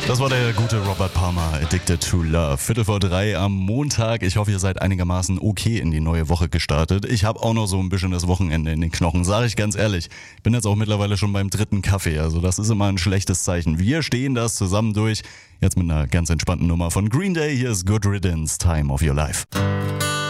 Das war der gute Robert Palmer, Addicted to Love. 2:45 am Montag. Ich hoffe, ihr seid einigermaßen okay in die neue Woche gestartet. Ich habe auch noch so ein bisschen das Wochenende in den Knochen, sage ich ganz ehrlich. Ich bin jetzt auch mittlerweile schon beim 3. Kaffee, also das ist immer ein schlechtes Zeichen. Wir stehen das zusammen durch. Jetzt mit einer ganz entspannten Nummer von Green Day. Hier ist Good Riddance, Time of Your Life.